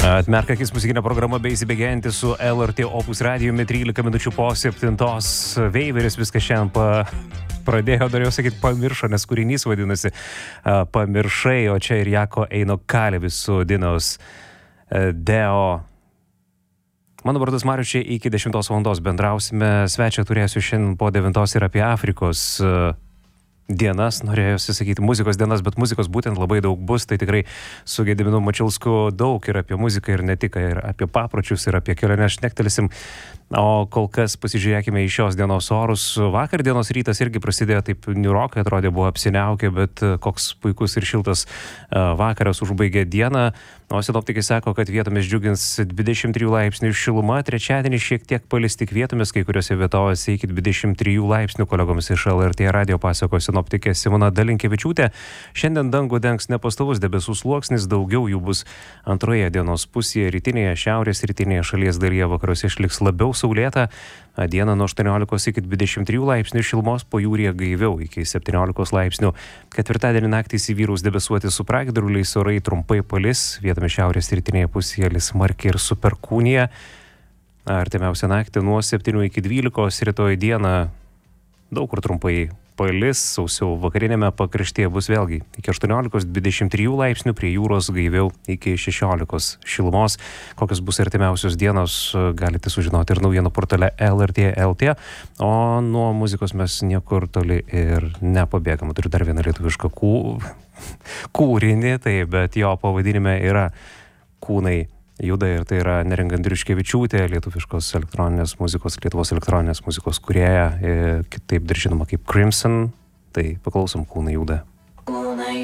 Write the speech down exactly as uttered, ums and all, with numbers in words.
Atmerk akis, muzikinė programa bei įsibėgėjanti su L R T Opus radijumi trylika minučių po septintos. Veiveris viską šiandien pa, pradėjo, norėjau sakyti, pamiršo, nes kūrinys vadinasi uh, Pamiršai, o čia ir Jako Eino Kalevis su Dinos uh, Deo. Mano vardas Marius, čia iki dešimtos valandos bendrausime. Svečią turėsiu šiandien po devintos ir apie Afrikos uh, dienas, norėjusi sakyti muzikos dienas, bet muzikos būtent labai daug bus, tai tikrai su Gediminu Mačiulsku daug ir apie muziką, ir ne tik, ir apie papročius, ir apie kelionę šnektelėsim. O kol kas pasižiūrėkime į šios dienos orus. Vakar dienos rytas irgi prasidėjo taip niūrokai, atrodė buvo apsiniaukę, bet koks puikus ir šiltas vakaras užbaigė dieną. O sinoptikai sako, kad vietomis džiugins dvidešimt trijų laipsnių šiluma, trečiadienį šiek tiek palis tik vietomis, kai kuriuose vietovėse iki dvidešimt trijų laipsnių. Kolegomis iš L R T radijo pasako sinoptikė Simona Dalinkevičiūtė. Šiandien dangų dengs nepastovus debesų sluoksnis, daugiau jų bus antroje dienos pusėje, rytinėje, šiaurės rytinėje šalies dalyje, vakaruose išliks labiau saulėta. Dieną nuo aštuoniolikos iki dvidešimt trijų laipsnių šilumos, pajūryje gaiviau iki septyniolikos laipsnių. Ketvirtadienį naktį įsivyraus debesuoti su pragiedruliais, orai trumpai palis, vietomis šiaurės rytinėje pusėje lis smarkiai ir su perkūnija. Artimiausią naktį nuo septynių iki dvylikos, rytoj dieną daug kur trumpai palis, sausiau vakarinėme pakraštyje bus vėlgi iki aštuoniolikos dvidešimt trijų laipsnių, prie jūros gaiviau iki šešiolikos šilumos. Kokios bus artimiausios dienos, galite sužinoti ir naujienų portale L R T L T. O nuo muzikos mes niekur toli ir nepabėgam. Turiu dar vieną lietuvišką kū... kūrinį, tai bet jo pavadinime yra Kūnai juda, ir tai yra Neringa Andriuškevičiūtė, lietuviškos elektroninės muzikos, Lietuvos elektroninės muzikos kūrėja, kitaip dar žinoma kaip Crimson. Tai paklausom Kūnai juda.